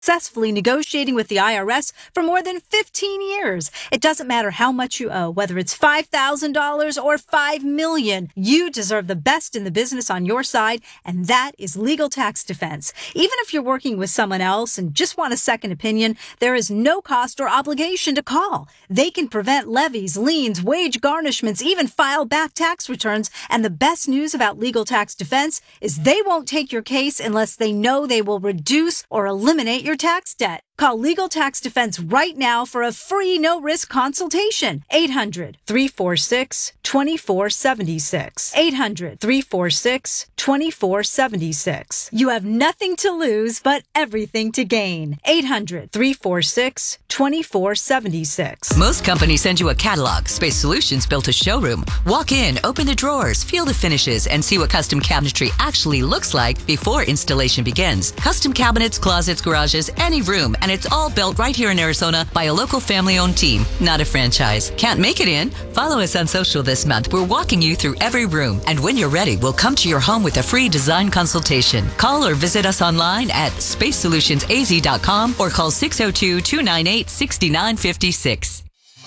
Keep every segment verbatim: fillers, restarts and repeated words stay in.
successfully negotiating with the I R S for more than fifteen years. It doesn't matter how much you owe, whether it's five thousand dollars or five million dollars. You deserve the best in the business on your side, and that is Legal Tax Defense. Even if you're working with someone else and just want a second opinion, there is no cost or obligation to call. They can prevent levies, liens, wage garnishments, even file back tax returns. And the best news about Legal Tax Defense is they won't take your case unless they know they will reduce or eliminate your tax debt. Call Legal Tax Defense right now for a free no-risk consultation. eight hundred, three four six, two four seven six. eight hundred, three four six, two four seven six. You have nothing to lose but everything to gain. eight hundred, three four six, two four seven six. Most companies send you a catalog. Space Solutions built a showroom. Walk in, open the drawers, feel the finishes, and see what custom cabinetry actually looks like before installation begins. Custom cabinets, closets, garages, any room, and it's all built right here in Arizona by a local family-owned team, not a franchise. Can't make it in? Follow us on social this month. We're walking you through every room, and when you're ready, we'll come to your home with a free design consultation. Call or visit us online at space solutions a z dot com or call six oh two, two nine eight, six nine five six.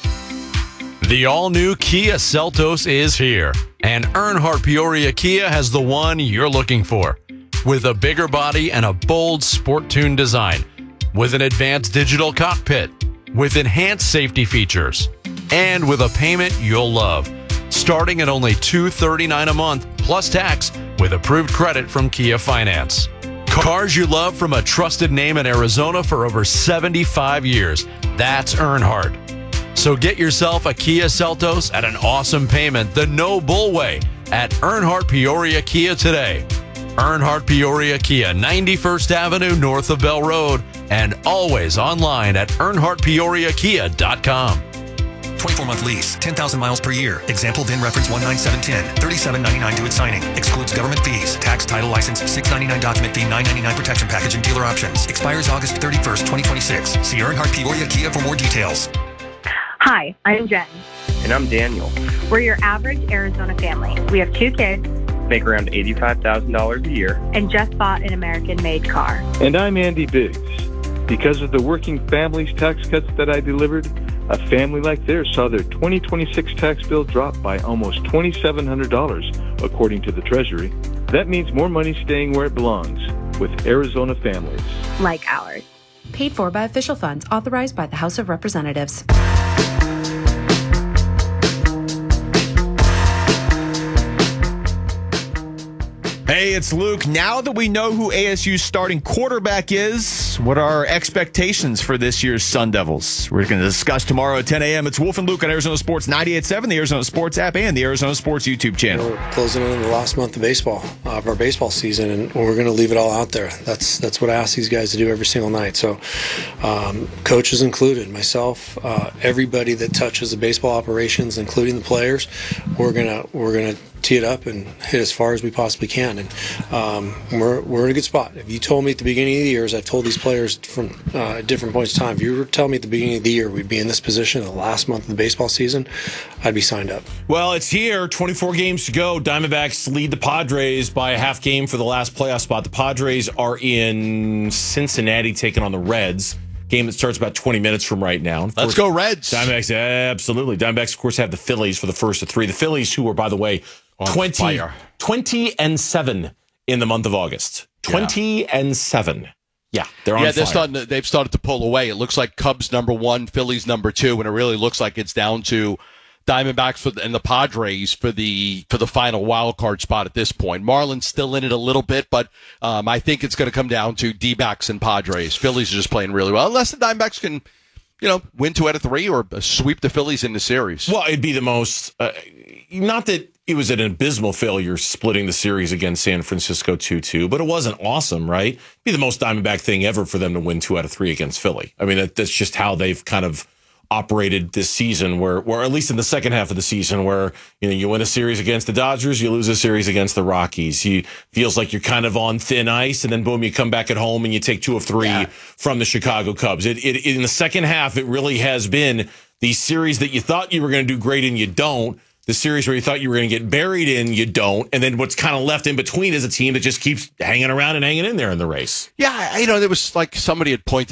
The all-new Kia Seltos is here, and Earnhardt Peoria Kia has the one you're looking for. With a bigger body and a bold sport-tuned design, with an advanced digital cockpit, with enhanced safety features, and with a payment you'll love. Starting at only two hundred thirty-nine dollars a month, plus tax, with approved credit from Kia Finance. Cars you love from a trusted name in Arizona for over seventy-five years. That's Earnhardt. So get yourself a Kia Seltos at an awesome payment the no bull way at Earnhardt Peoria Kia today. Earnhardt Peoria Kia, ninety-first Avenue north of Bell Road, and always online at earnhardt peoria kia dot com. twenty-four month lease, ten thousand miles per year. Example V I N reference one nine seven one zero, thirty-seven ninety-nine to its signing. Excludes government fees, tax, title, license, six ninety-nine document fee, nine ninety-nine protection package, and dealer options. Expires August thirty-first, twenty twenty-six. See Earnhardt Peoria Kia for more details. Hi, I'm Jen. And I'm Daniel. We're your average Arizona family. We have two kids. Make around eighty-five thousand dollars a year. And just bought an American-made car. And I'm Andy Biggs. Because of the working families tax cuts that I delivered, a family like theirs saw their twenty twenty-six tax bill drop by almost two thousand seven hundred dollars, according to the Treasury. That means more money staying where it belongs, with Arizona families. Like ours. Paid for by official funds authorized by the House of Representatives. Hey, it's Luke. Now that we know who A S U's starting quarterback is, what are our expectations for this year's Sun Devils? We're going to discuss tomorrow at ten a.m. It's Wolf and Luke on Arizona Sports ninety-eight point seven, the Arizona Sports app, and the Arizona Sports YouTube channel. We're closing in the last month of baseball, uh, of our baseball season, and we're going to leave it all out there. That's that's what I ask these guys to do every single night. So, um, coaches included, myself, uh, everybody that touches the baseball operations, including the players, we're gonna we're gonna tee it up and hit as far as we possibly can. And um, we're we're in a good spot. If you told me at the beginning of the year, as I've told these players from uh, at different points in time, if you were telling me at the beginning of the year we'd be in this position in the last month of the baseball season, I'd be signed up. Well, it's here. twenty-four games to go. Diamondbacks lead the Padres by a half game for the last playoff spot. The Padres are in Cincinnati taking on the Reds. Game that starts about twenty minutes from right now. Let's course, go Reds. Diamondbacks, absolutely. Diamondbacks, of course, have the Phillies for the first of three. The Phillies, who are, by the way, twenty, twenty and seven in the month of August. twenty yeah. and seven. Yeah, they're on yeah, fire. they're starting to, they've started to pull away. It looks like Cubs number one, Phillies number two, and it really looks like it's down to Diamondbacks for the, and the Padres for the for the final wild card spot at this point. Marlins still in it a little bit, but um, I think it's going to come down to D-backs and Padres. Phillies are just playing really well, unless the Diamondbacks can, you know, win two out of three or sweep the Phillies in the series. Well, it'd be the most, uh, not that it was an abysmal failure splitting the series against San Francisco two two, but it wasn't awesome, right? It'd be the most Diamondback thing ever for them to win two out of three against Philly. I mean, that, that's just how they've kind of operated this season, where, where at least in the second half of the season, where you know you win a series against the Dodgers, you lose a series against the Rockies. You feels like you're kind of on thin ice, and then boom, you come back at home and you take two of three yeah. from the Chicago Cubs. It, it in the second half, it really has been the series that you thought you were going to do great and you don't. The series where you thought you were going to get buried in, you don't. And then what's kind of left in between is a team that just keeps hanging around and hanging in there in the race. Yeah, you know, there was like somebody had pointed